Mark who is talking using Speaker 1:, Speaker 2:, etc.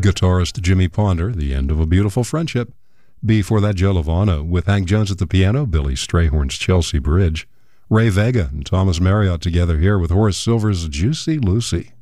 Speaker 1: guitarist Jimmy Ponder, The End of a Beautiful Friendship. Before that, Joe Lovano with Hank Jones at the piano, Billy Strayhorn's Chelsea Bridge. Ray Vega and Thomas Marriott together here with Horace Silver's Juicy Lucy.